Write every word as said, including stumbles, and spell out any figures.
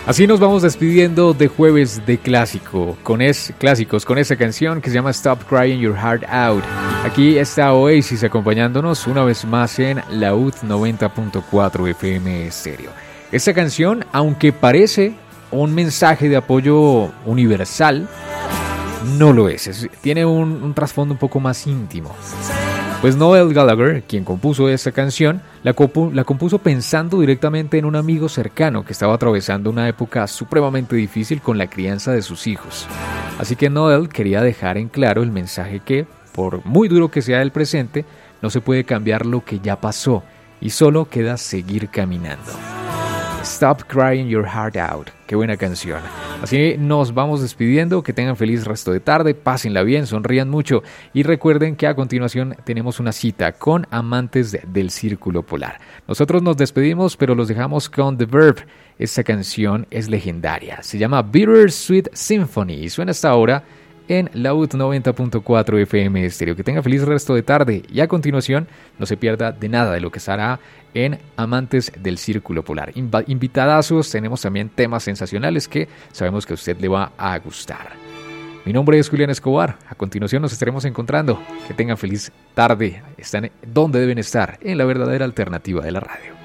Así nos vamos despidiendo de Jueves de Clásico, con es, Clásicos, con esta canción que se llama Stop Crying Your Heart Out. Aquí está Oasis acompañándonos una vez más en la U T noventa punto cuatro F M Stereo. Esta canción, aunque parece un mensaje de apoyo universal, no lo es, es tiene un, un trasfondo un poco más íntimo. Pues Noel Gallagher, quien compuso esta canción, la, compu- la compuso pensando directamente en un amigo cercano que estaba atravesando una época supremamente difícil con la crianza de sus hijos. Así que Noel quería dejar en claro el mensaje que, por muy duro que sea el presente, no se puede cambiar lo que ya pasó y solo queda seguir caminando. Stop Crying Your Heart Out. Qué buena canción. Así nos vamos despidiendo. Que tengan feliz resto de tarde. Pásenla bien, sonrían mucho. Y recuerden que a continuación tenemos una cita con amantes de, del Círculo Polar. Nosotros nos despedimos, pero los dejamos con The Verb. Esta canción es legendaria. Se llama Bittersweet Symphony y suena hasta ahora en la U T noventa punto cuatro F M Stereo. Que tenga feliz resto de tarde y a continuación no se pierda de nada de lo que estará en Amantes del Círculo Polar. Inv- invitadazos, tenemos también temas sensacionales que sabemos que a usted le va a gustar. Mi nombre es Julián Escobar. A continuación nos estaremos encontrando. Que tengan feliz tarde. Están donde deben estar, en la verdadera alternativa de la radio.